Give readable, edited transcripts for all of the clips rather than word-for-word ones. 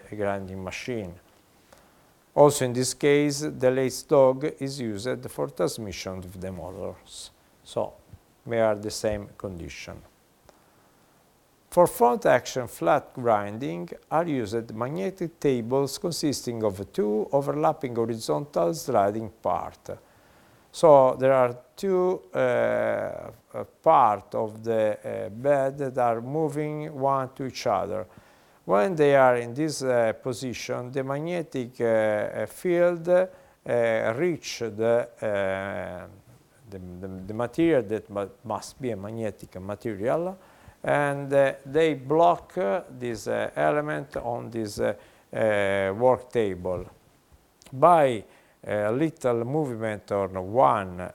grinding machine. Also in this case, the lathe dog is used for transmission of the motors. So we are the same condition. For front action flat grinding are used magnetic tables consisting of two overlapping horizontal sliding parts. So there are two parts of the bed that are moving one to each other. When they are in this position, the magnetic field reach the material that must be a magnetic material, and they block this element on this work table. By a little movement on one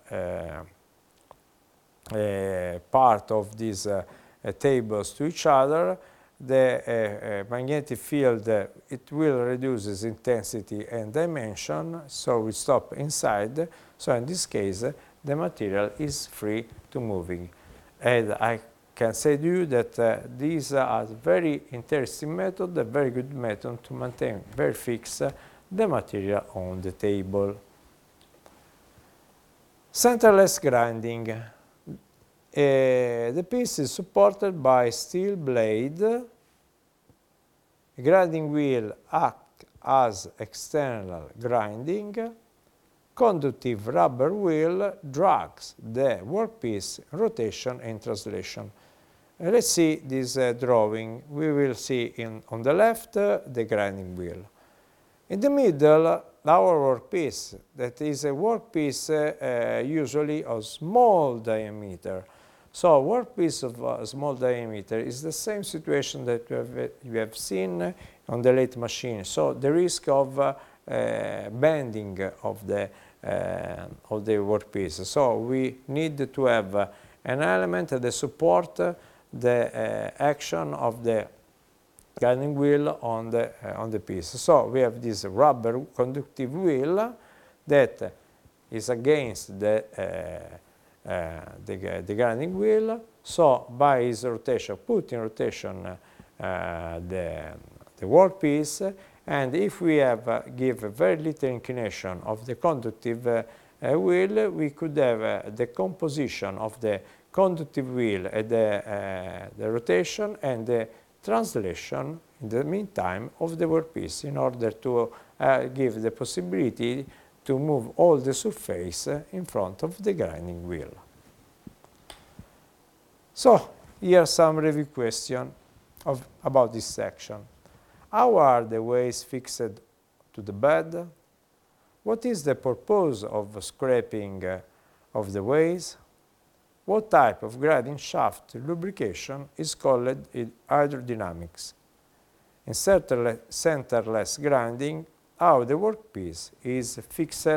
part of these tables to each other, the magnetic field, it will reduce its intensity and dimension, so we stop inside. So in this case, the material is free to moving. And I can say to you that these are very interesting method, a very good method to maintain very fixed the material on the table. Centerless grinding. The piece is supported by steel blade. A grinding wheel acts as external grinding. Conductive rubber wheel drags the workpiece in rotation and translation. Let's see this drawing. We will see on the left the grinding wheel. In the middle, our workpiece, that is a workpiece usually of small diameter. So workpiece of small diameter is the same situation that you have seen on the lathe machine. So the risk of bending of the workpiece. So we need to have an element that support the action of the grinding wheel on the piece. So we have this rubber conductive wheel that is against the grinding wheel. So by its rotation, put in rotation the workpiece, and if we give a very little inclination of the conductive wheel, we could have the composition of the conductive wheel at the rotation and the translation in the meantime of the workpiece in order to give the possibility to move all the surface in front of the grinding wheel. So here are some review questions about this section. How are the ways fixed to the bed? What is the purpose of scraping of the ways? What type of grinding shaft lubrication is called in hydrodynamics? In centerless grinding, how the workpiece is fixed?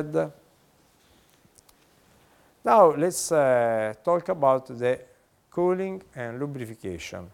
Now let's talk about the cooling and lubrication.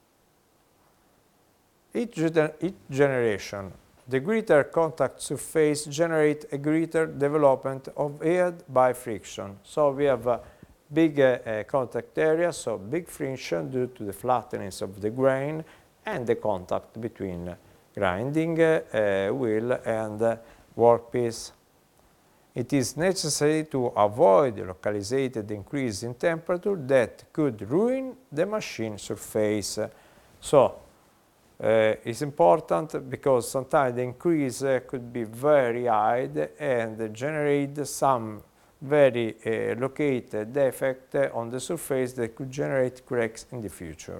Each generation, the greater contact surface generates a greater development of head by friction. So we have a big contact area, so big friction due to the flatness of the grain and the contact between grinding wheel and workpiece. It is necessary to avoid localized increase in temperature that could ruin the machine surface. So it's important because sometimes the increase could be very high and generate some very located defect on the surface that could generate cracks in the future.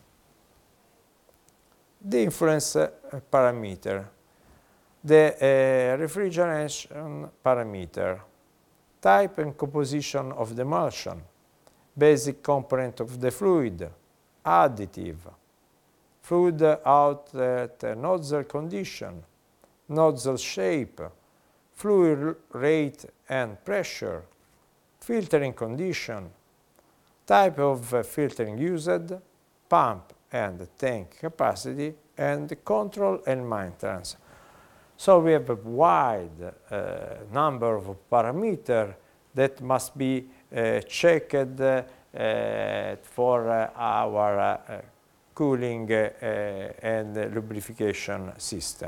The influence parameter, the refrigeration parameter, type and composition of the emulsion, basic component of the fluid, additive, fluid outlet nozzle condition, nozzle shape, fluid rate and pressure, filtering condition, type of filtering used, pump and tank capacity, and control and maintenance. So we have a wide number of parameters that must be checked for our cooling and lubrication system.